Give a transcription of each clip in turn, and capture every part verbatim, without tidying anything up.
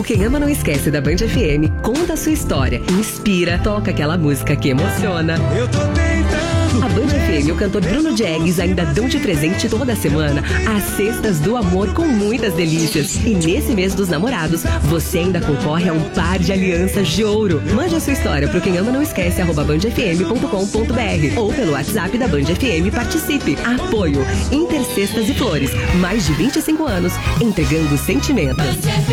O Quem Ama Não Esquece da Band F M conta a sua história, inspira, toca aquela música que emociona. Eu tô tentando. A Band F M e o cantor Bruno Diegues ainda dão de presente toda semana as cestas do amor com muitas delícias. E nesse mês dos namorados, você ainda concorre a um par de alianças de ouro. Mande a sua história pro Quem Ama Não Esquece, arroba band f m ponto com ponto b r ou pelo WhatsApp da Band F M. Participe. Apoio Intercestas e Flores. Mais de vinte e cinco anos entregando sentimentos.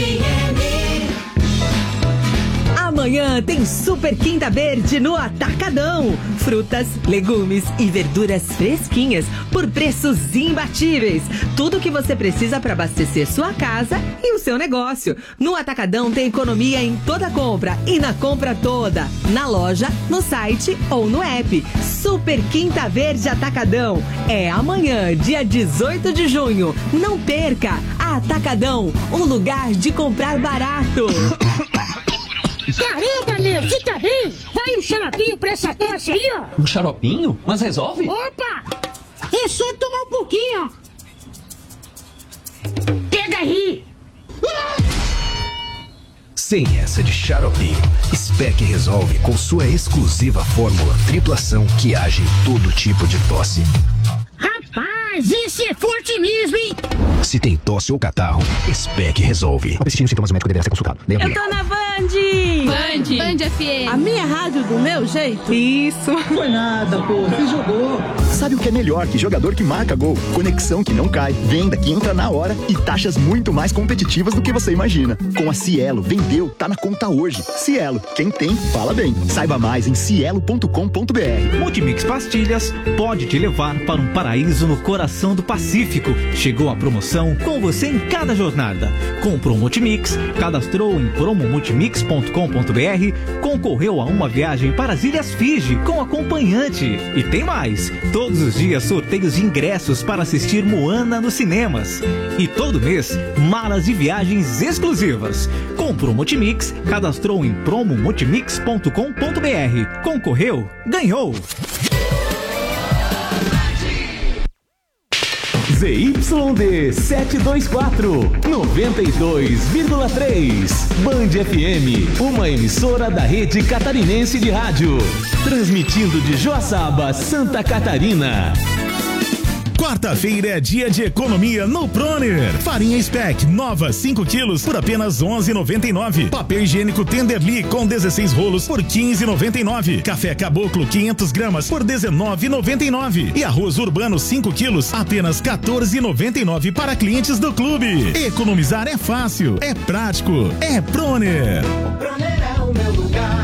Amanhã tem Super Quinta Verde no Atacadão. Frutas, legumes e verduras fresquinhas por preços imbatíveis. Tudo o que você precisa para abastecer sua casa e o seu negócio. No Atacadão tem economia em toda compra e na compra toda. Na loja, no site ou no app. Super Quinta Verde Atacadão. É amanhã, dia dezoito de junho. Não perca! Atacadão, um lugar de comprar barato. Caramba, meu, você tá bem? Vai um xaropinho pra essa tosse aí, ó. Um xaropinho? Mas resolve? Opa! É só tomar um pouquinho, ó. Pega aí. Sem essa de xaropinho, Spec resolve com sua exclusiva fórmula triplo-ação que age em todo tipo de tosse. Rapaz, esse é forte mesmo, hein? Se tem tosse ou catarro, Spec resolve. Ao persistir nos sintomas, o médico deverá ser consultado. Eu tô na Band! Band! Band F M. A minha rádio do meu jeito? Isso. Foi nada, pô. Você jogou. Sabe o que é melhor que jogador que marca gol? Conexão que não cai, venda que entra na hora e taxas muito mais competitivas do que você imagina. Com a Cielo, vendeu, tá na conta hoje. Cielo, quem tem, fala bem. Saiba mais em cielo ponto com ponto b r. Multimix Pastilhas pode te levar para um paraíso no coração do Pacífico. Chegou a promoção com você em cada jornada. Comprou um Multimix, cadastrou em promo multimix ponto com ponto b r, concorreu a uma viagem para as Ilhas Fiji com acompanhante. E tem mais! Todos os dias sorteios de ingressos para assistir Moana nos cinemas. E todo mês, malas e viagens exclusivas. Comprou Multimix, cadastrou em promo multimix ponto com ponto b r. Concorreu, ganhou! Z Y D setecentos e vinte e quatro, noventa e dois vírgula três. Band F M, uma emissora da rede catarinense de rádio. Transmitindo de Joaçaba, Santa Catarina. Quarta-feira é dia de economia no Proner. Farinha Speck, nova, cinco quilos por apenas onze reais e noventa e nove centavos. Papel higiênico Tenderly com dezesseis rolos por quinze reais e noventa e nove centavos. Café Caboclo, quinhentas gramas por dezenove reais e noventa e nove centavos. E arroz urbano, cinco quilos, apenas quatorze reais e noventa e nove centavos para clientes do clube. Economizar é fácil, é prático, é Proner. O Proner é o meu lugar.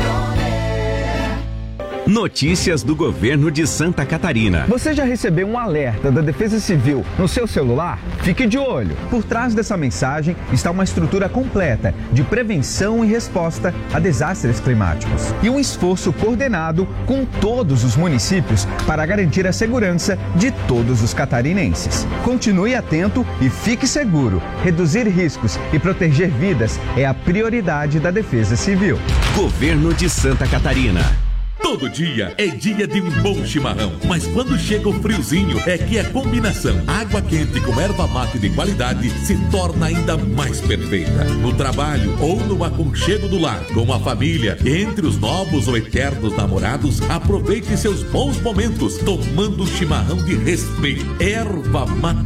Notícias do governo de Santa Catarina. Você já recebeu um alerta da Defesa Civil no seu celular? Fique de olho. Por trás dessa mensagem está uma estrutura completa de prevenção e resposta a desastres climáticos. E um esforço coordenado com todos os municípios para garantir a segurança de todos os catarinenses. Continue atento e fique seguro. Reduzir riscos e proteger vidas é a prioridade da Defesa Civil. Governo de Santa Catarina. Todo dia é dia de um bom chimarrão, mas quando chega o friozinho é que a combinação água quente com erva mate de qualidade se torna ainda mais perfeita. No trabalho ou no aconchego do lar, com a família, entre os novos ou eternos namorados, aproveite seus bons momentos tomando um chimarrão de respeito. Erva mate